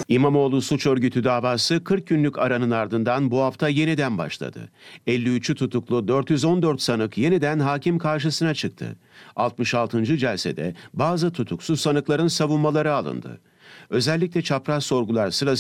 İmamoğlu suç örgütü davası 40 günlük aranın ardından bu hafta yeniden başladı. 53'ü tutuklu 414 sanık yeniden hakim karşısına çıktı. 66. celsede bazı tutuksuz sanıkların savunmaları alındı. Özellikle çapraz sorgular sırasında